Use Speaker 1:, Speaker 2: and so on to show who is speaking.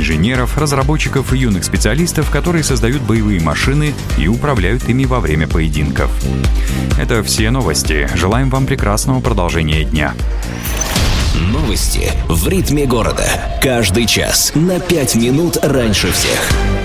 Speaker 1: инженеров, разработчиков и юных специалистов, которые создают боевые машины и управляют ими во время поединков. Это все новости. Желаем вам прекрасного продолжения дня.
Speaker 2: Новости в ритме города. Каждый час на 5 минут раньше всех.